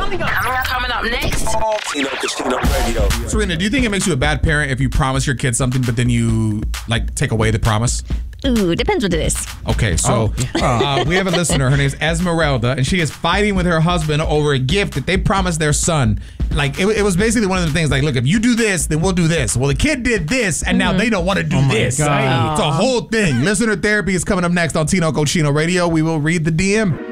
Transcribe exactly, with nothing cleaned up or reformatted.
Coming up. Coming up. Coming up next. Tino Casino Radio. Serena, do you think it makes you a bad parent if you promise your kid something, but then you like take away the promise? Ooh, depends what it is. Okay, so Oh. uh, we have a listener. Her name's Esmeralda, and she is fighting with her husband over a gift that they promised their son. Like, it, it was basically one of the things like, look, if you do this, then we'll do this. Well, the kid did this, and now they don't want to do Oh my this. God. It's a whole thing. Listener therapy is coming up next on Tino Cochino Radio. We will read the D M.